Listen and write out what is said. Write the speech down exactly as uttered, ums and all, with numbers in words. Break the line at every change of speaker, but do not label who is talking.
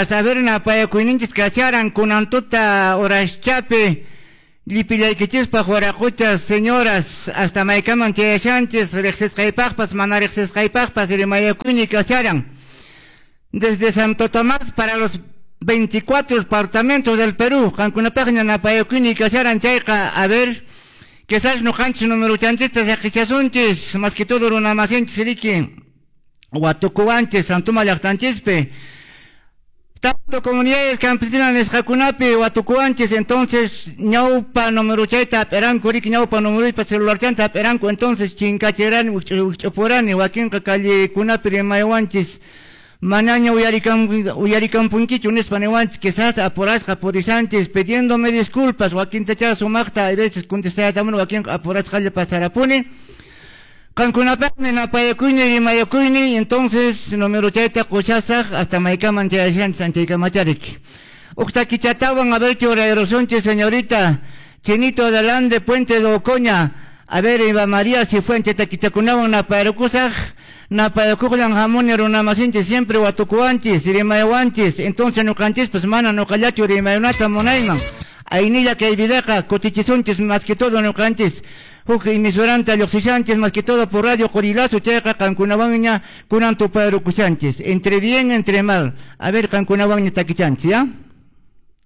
Mientras, a ver, na payakuyninchis kacharan kunantuta oraschapi, llipillaykichis juarakuchas, señoras, hasta maykaman chayashanchis, rexesqaypaqpas, mana rexesqaypaqpas, rimayakuyni kacharan. Desde Santo Tomás para los veinticuatro departamentos del Perú, Cankunapagna napayakuyni kacharan chayqa, a ver, quizás no canchis número chanchistas yaqichasunchis, más que todo runamasinchis riki, Huatucuanchis, Santuma llaqtanchispi, tanto comunidades campesinas Nesqakunapi, Huatucuanchis, entonces ñaupa número chayta aperanku riki, ñaupa número ipa celular chanta aperanku, entonces chinkachirani, uch'ufurani, wakinqa kallikunapi rimaywanchis, manaña uyarikampunkichu nispa niwanchis, quizás apurasqa purisanchis, pidiéndome disculpas, wakintacha sumaqta, a veces contestayatamun wakinqa apurasqalla pasarapuni, Cankunapaqmi napayakuyni rimayakuyni, entonces número chayta quchasaq hasta maykaman chayashanchis anchaykamacharik. Uqta kichatawan, a ver qué hora erosunchis, señorita Chinito Adelante, Puente de Ocoña, a ver, Eva María Cifuentes, taquichacunawan napayarukusaq, napayakuklan jamuni runamasinchis siempre Huatucuanchis, rimaywanchis, entonces nukanchis, pues mana nukallachu rimayunata munayman, aynilla que ayvidaqa, kutichisunchis más que todo nukanchis, huk emisoranta lluqsishanchis, más que todo por radio Corilazo, chayqa Cankunawanña kunan tupayarukushanchis, entre bien, entre mal, a ver Cankunawanña takichanchis, ¿ya?